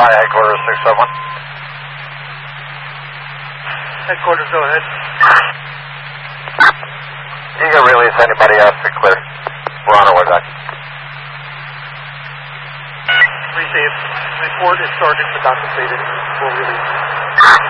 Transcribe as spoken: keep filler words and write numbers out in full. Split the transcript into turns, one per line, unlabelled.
Fire headquarters, six seven one.
Headquarters, go ahead.
You can release anybody else to clear. We're on our way back.
Received. Report is Sergeant but not completed. We'll release.